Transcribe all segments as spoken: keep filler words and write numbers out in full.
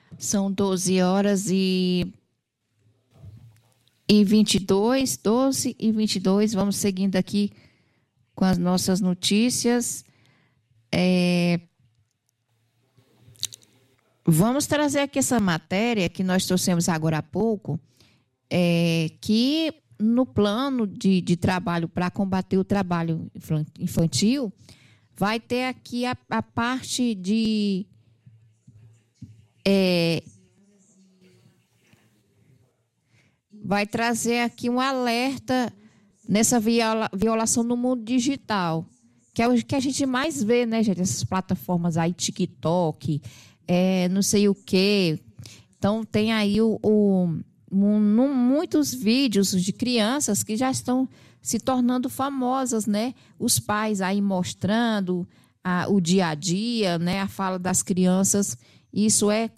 São doze horas e, e vinte e dois, doze e vinte e dois. Vamos seguindo aqui com as nossas notícias. É, vamos trazer aqui essa matéria que nós trouxemos agora há pouco, é, que no plano de, de trabalho para combater o trabalho infantil, vai ter aqui a, a parte de... É, vai trazer aqui um alerta nessa viola, violação no mundo digital, que é o que a gente mais vê, né, gente? Essas plataformas aí, TikTok, é, não sei o quê. Então, tem aí o, o, um, muitos vídeos de crianças que já estão se tornando famosas, né? Os pais aí mostrando a, o dia a dia, né? A fala das crianças. Isso é,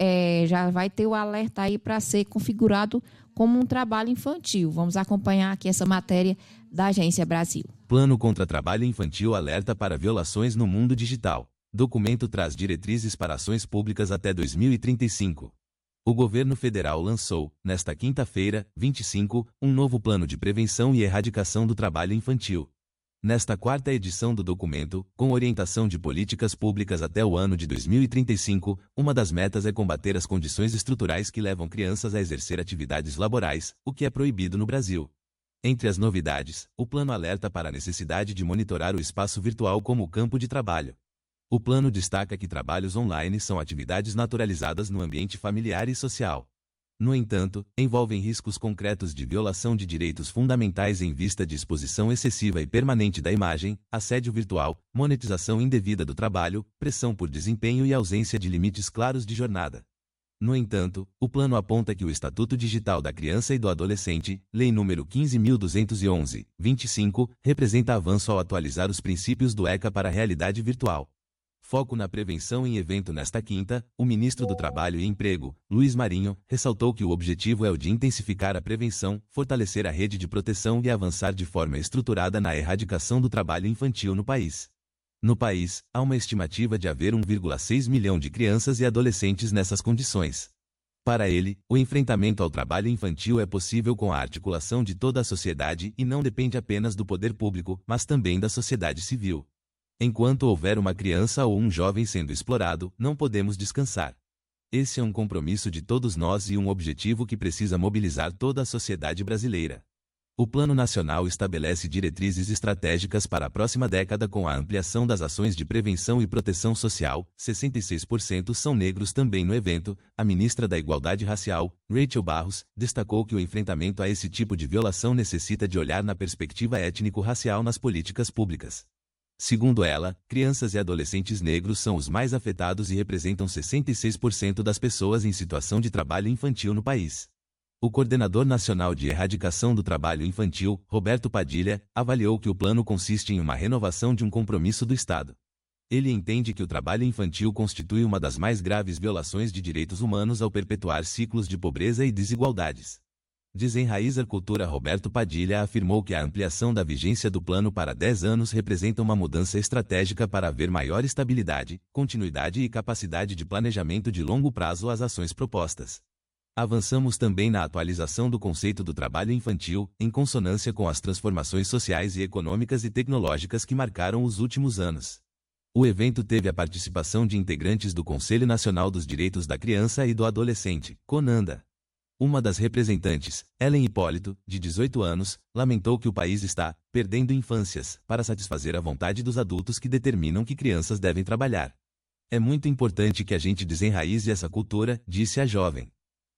é já vai ter o alerta aí para ser configurado como um trabalho infantil. Vamos acompanhar aqui essa matéria da Agência Brasil. Plano contra trabalho infantil alerta para violações no mundo digital. Documento traz diretrizes para ações públicas até dois mil e trinta e cinco. O governo federal lançou, nesta quinta-feira, vinte e cinco, um novo plano de prevenção e erradicação do trabalho infantil. Nesta quarta edição do documento, com orientação de políticas públicas até o ano de dois mil e trinta e cinco, uma das metas é combater as condições estruturais que levam crianças a exercer atividades laborais, o que é proibido no Brasil. Entre as novidades, o plano alerta para a necessidade de monitorar o espaço virtual como campo de trabalho. O plano destaca que trabalhos online são atividades naturalizadas no ambiente familiar e social. No entanto, envolvem riscos concretos de violação de direitos fundamentais em vista de exposição excessiva e permanente da imagem, assédio virtual, monetização indevida do trabalho, pressão por desempenho e ausência de limites claros de jornada. No entanto, o plano aponta que o Estatuto Digital da Criança e do Adolescente, Lei número quinze mil duzentos e onze, vinte e cinco, representa avanço ao atualizar os princípios do ECA para a realidade virtual. Foco na prevenção em evento nesta quinta, o ministro do Trabalho e Emprego, Luiz Marinho, ressaltou que o objetivo é o de intensificar a prevenção, fortalecer a rede de proteção e avançar de forma estruturada na erradicação do trabalho infantil no país. No país, há uma estimativa de haver um vírgula seis milhão de crianças e adolescentes nessas condições. Para ele, o enfrentamento ao trabalho infantil é possível com a articulação de toda a sociedade e não depende apenas do poder público, mas também da sociedade civil. Enquanto houver uma criança ou um jovem sendo explorado, não podemos descansar. Esse é um compromisso de todos nós e um objetivo que precisa mobilizar toda a sociedade brasileira. O Plano Nacional estabelece diretrizes estratégicas para a próxima década com a ampliação das ações de prevenção e proteção social. sessenta e seis por cento são negros também no evento. A ministra da Igualdade Racial, Rachel Barros, destacou que o enfrentamento a esse tipo de violação necessita de olhar na perspectiva étnico-racial nas políticas públicas. Segundo ela, crianças e adolescentes negros são os mais afetados e representam sessenta e seis por cento das pessoas em situação de trabalho infantil no país. O coordenador nacional de erradicação do trabalho infantil, Roberto Padilha, avaliou que o plano consiste em uma renovação de um compromisso do Estado. Ele entende que o trabalho infantil constitui uma das mais graves violações de direitos humanos ao perpetuar ciclos de pobreza e desigualdades. Desenraizar Cultura. Roberto Padilha afirmou que a ampliação da vigência do plano para dez anos representa uma mudança estratégica para haver maior estabilidade, continuidade e capacidade de planejamento de longo prazo às ações propostas. Avançamos também na atualização do conceito do trabalho infantil, em consonância com as transformações sociais e econômicas e tecnológicas que marcaram os últimos anos. O evento teve a participação de integrantes do Conselho Nacional dos Direitos da Criança e do Adolescente, CONANDA. Uma das representantes, Ellen Hipólito, de dezoito anos, lamentou que o país está perdendo infâncias para satisfazer a vontade dos adultos que determinam que crianças devem trabalhar. É muito importante que a gente desenraize essa cultura, disse a jovem.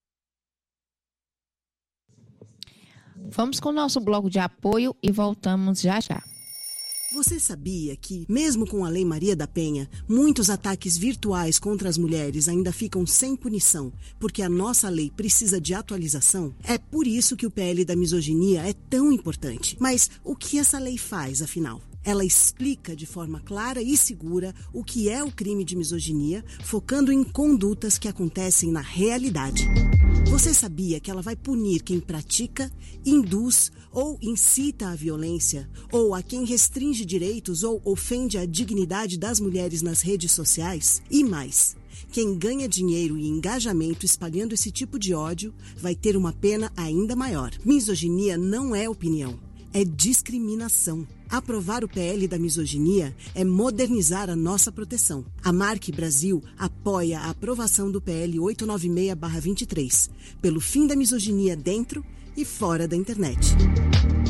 Vamos com o nosso bloco de apoio e voltamos já já. Você sabia que, mesmo com a Lei Maria da Penha, muitos ataques virtuais contra as mulheres ainda ficam sem punição, porque a nossa lei precisa de atualização? É por isso que o P L da misoginia é tão importante. Mas o que essa lei faz, afinal? Ela explica de forma clara e segura o que é o crime de misoginia, focando em condutas que acontecem na realidade. Você sabia que ela vai punir quem pratica, induz ou incita à violência, ou a quem restringe direitos ou ofende a dignidade das mulheres nas redes sociais? E mais, Quem ganha dinheiro e engajamento espalhando esse tipo de ódio vai ter uma pena ainda maior. Misoginia não é opinião, é discriminação. Aprovar o P L da misoginia é modernizar a nossa proteção. A Marque Brasil apoia a aprovação do P L oitocentos e noventa e seis barra vinte e três, pelo fim da misoginia dentro e fora da internet.